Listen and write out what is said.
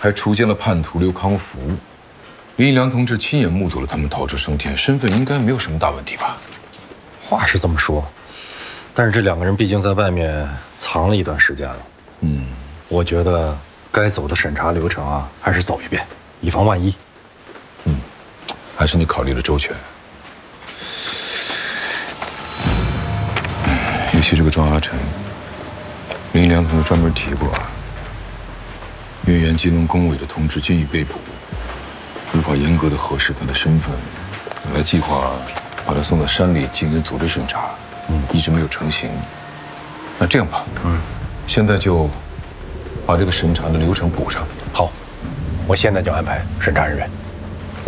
还除奸了叛徒刘康福。林良同志亲眼目睹了他们逃出升天，身份应该没有什么大问题吧？ 话是这么说，但是这2个人毕竟在外面藏了一段时间了。我觉得该走的审查流程啊，还是走一遍，以防万一。 还是你考虑的周全。尤其这个庄阿成，林良同志专门提过，岳源机农工委的同志均已被捕，无法严格的核实他的身份，本来计划把他送到山里进行组织审查，一直没有成型。那这样吧，现在就把这个审查的流程补上。 好，我现在就安排审查人员。